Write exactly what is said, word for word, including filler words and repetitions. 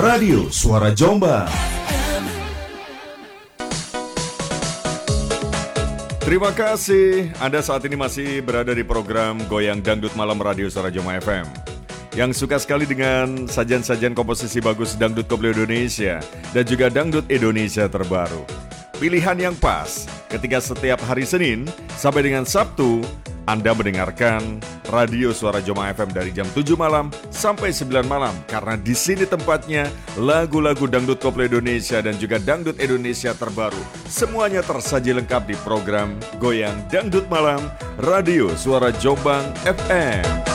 Radio Suara Jombang. Terima kasih, Anda saat ini masih berada di program Goyang Dangdut Malam Radio Suara Jombang F M. Yang suka sekali dengan sajian-sajian komposisi bagus Dangdut Koplo Indonesia dan juga Dangdut Indonesia terbaru. Pilihan yang pas ketika setiap hari Senin sampai dengan Sabtu Anda mendengarkan Radio Suara Jombang F M dari jam tujuh malam sampai sembilan malam, karena di sini tempatnya lagu-lagu Dangdut Koplo Indonesia dan juga Dangdut Indonesia terbaru. Semuanya tersaji lengkap di program Goyang Dangdut Malam Radio Suara Jombang F M.